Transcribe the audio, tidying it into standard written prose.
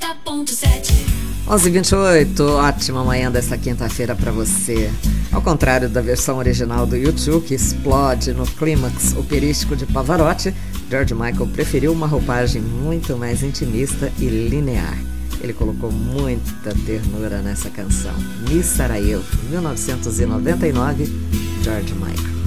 11h28, ótima manhã dessa quinta-feira para você. Ao contrário da versão original do U2, que explode no clímax operístico de Pavarotti, George Michael preferiu uma roupagem muito mais intimista e linear. Ele colocou muita ternura nessa canção. Miss Sarajevo, 1999, George Michael.